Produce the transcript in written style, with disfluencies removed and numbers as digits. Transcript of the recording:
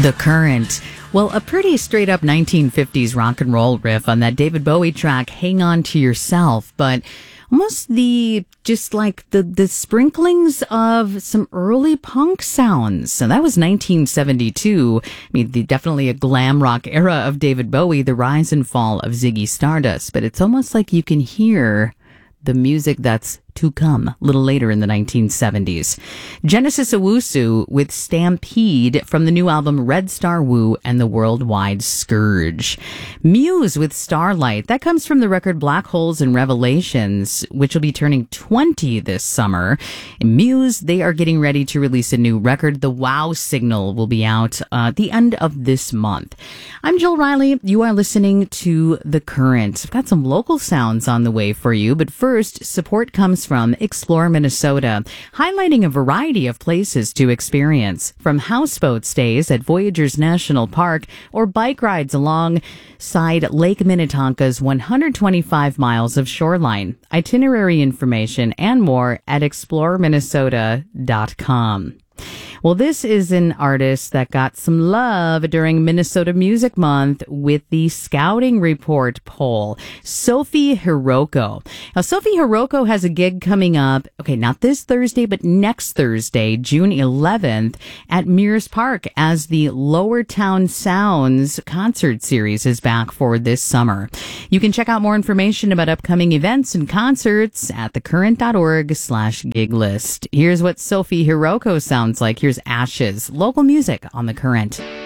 The Current. Well, a pretty straight up 1950s rock and roll riff on that David Bowie track, Hang On to Yourself, but almost the sprinklings of some early punk sounds. So that was 1972. I mean, definitely a glam rock era of David Bowie, the rise and fall of Ziggy Stardust, but it's almost like you can hear the music that's to come a little later in the 1970s. Genesis Owusu with Stampede from the new album Red Star Woo and the Worldwide Scourge. Muse with Starlight. That comes from the record Black Holes and Revelations, which will be turning 20 this summer. And Muse, they are getting ready to release a new record. The Wow Signal will be out at the end of this month. I'm Jill Riley. You are listening to The Current. I've got some local sounds on the way for you, but first, support comes from Explore Minnesota, highlighting a variety of places to experience, from houseboat stays at Voyageurs National Park or bike rides alongside Lake Minnetonka's 125 miles of shoreline. Itinerary information and more at exploreminnesota.com. Well, this is an artist that got some love during Minnesota Music Month with the Scouting Report poll, Sophie Hiroko. Now, Sophie Hiroko has a gig coming up, not this Thursday, but next Thursday, June 11th, at Mears Park, as the Lower Town Sounds concert series is back for this summer. You can check out more information about upcoming events and concerts at thecurrent.org/gig list. Here's what Sophie Hiroko sounds like. Here's Ashes, local music on The Current.